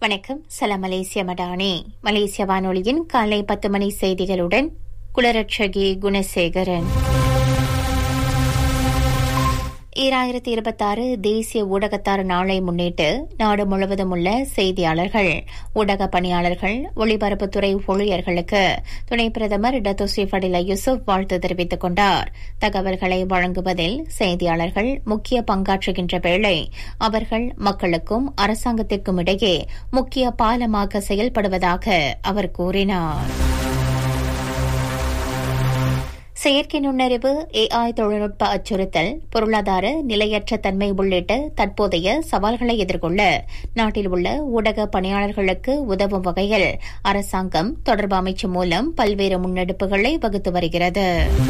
வணக்கம். சலாம் மலேசிய மடானி. மலேசிய வானொலியின் காலை 10 மணி செய்திகளுடன் குலரட்சகி குணசேகரன். 2026 தேசிய ஊடகத்தார் நாளை முன்னிட்டு நாடு முழுவதும் உள்ள செய்தியாளர்கள், ஊடக பணியாளர்கள், ஒளிபரப்புத்துறை ஊழியர்களுக்கு துணை பிரதமர் டத்தோஸ்ரீ ஃபடிலா யூசுப் வாழ்த்து தெரிவித்துக் கொண்டார். தகவல்களை வழங்குவதில் செய்தியாளர்கள் முக்கிய பங்காற்றுகின்ற வேளை அவர்கள் மக்களுக்கும் அரசாங்கத்திற்கும் இடையே முக்கிய பாலமாக செயல்படுவதாக அவர் கூறினார். செயற்கை நுண்ணறிவு, AI தொழில்நுட்ப அச்சுறுத்தல், பொருளாதார நிலையற்ற தன்மை உள்ளிட்ட தற்போதைய சவால்களை எதிர்கொள்ள நாட்டில் உள்ள ஊடக பணியாளர்களுக்கு உதவும் வகையில் அரசாங்கம் தொடர்பு அமைச்சு மூலம் பல்வேறு முன்னெடுப்புகளை வகுத்து வருகிறது.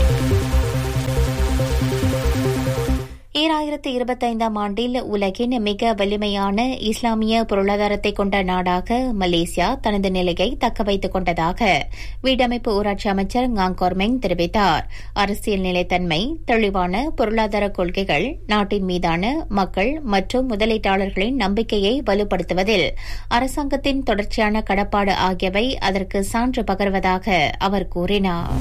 2025 ஆண்டில் உலகின் மிக வலிமையான இஸ்லாமிய பொருளாதாரத்தை கொண்ட நாடாக மலேசியா தனது நிலையை தக்க வைத்துக் கொண்டதாக வீடமைப்பு ஊராட்சி அமைச்சர் ngaங் கொர்மெங் தெரிவித்தார். அரசியல் நிலைத்தன்மை, தெளிவான பொருளாதார கொள்கைகள், நாட்டின் மீதான மக்கள் மற்றும் முதலீட்டாளர்களின் நம்பிக்கையை வலுப்படுத்துவதில் அரசாங்கத்தின் தொடர்ச்சியான கடப்பாடு ஆகியவை அதற்கு சான்று பகர்வதாக அவர் கூறினார்.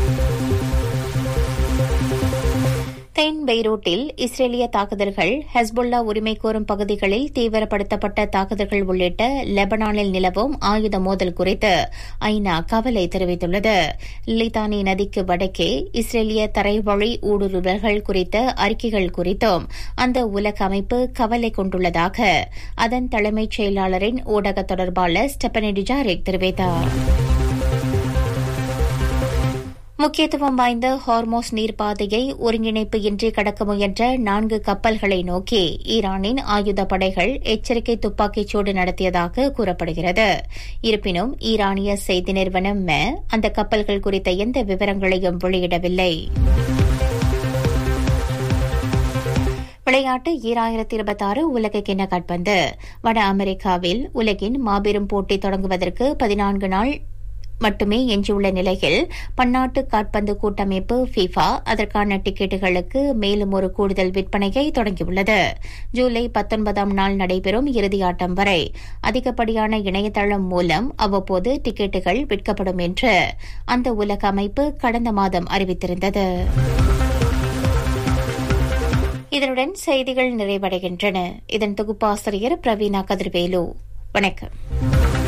தென் பெய்ரூட்டில் இஸ்ரேலிய தாக்குதல்கள், ஹெஸ்புல்லா உரிமை கோரும் பகுதிகளில் தீவிரப்படுத்தப்பட்ட தாக்குதல்கள் உள்ளிட்ட லெபனானில் நிலவும் ஆயுத மோதல் குறித்து ஐநா கவலை தெரிவித்துள்ளது. லிதானி நதிக்கு வடக்கே இஸ்ரேலிய தரைவழி ஊடுருவல்கள் குறித்த அறிக்கைகள் குறித்தும் அந்த உலக அமைப்பு கவலை கொண்டுள்ளதாக அதன் தலைமைச் செயலாளரின் ஊடக தொடர்பாளர் ஸ்டெபனி டிஜாரிக் தெரிவித்தார். முக்கியத்துவம் வாய்ந்த ஹார்மோஸ் நீர்ப்பாதையை ஒருங்கிணைப்பு இன்றி கடக்க முயன்ற 4 கப்பல்களை நோக்கி ஈரானின் ஆயுத படைகள் எச்சரிக்கை துப்பாக்கிச் சூடு நடத்தியதாக கூறப்படுகிறது. இருப்பினும் ஈரானிய செய்தி நிறுவனம் அந்த கப்பல்கள் குறித்த எந்த விவரங்களையும் வெளியிடவில்லை. விளையாட்டு 2026 உலக கிண்ண கால்பந்து. வட அமெரிக்காவில் உலகின் மாபெரும் போட்டி தொடங்குவதற்கு 14 நாள் மட்டுமே எஞ்சியுள்ள நிலையில் பன்னாட்டு கால்பந்து கூட்டமைப்பு FIFA அதற்கான டிக்கெட்டுகளுக்கு மேலும் ஒரு கூடுதல் விற்பனையை தொடங்கியுள்ளது. ஜூலை 19 நாள் நடைபெறும் இறுதியாட்டம் வரை அதிகப்படியான இணையதளம் மூலம் அவ்வப்போது டிக்கெட்டுகள் விற்கப்படும் என்று அந்த உலக அமைப்பு கடந்த மாதம் அறிவித்திருந்தது. இதனுடன் செய்திகள் நிறைவடைகின்றன. இதன் தொகுப்பாசிரியர் பிரவீனா கதிர்வேலு. வணக்கம்.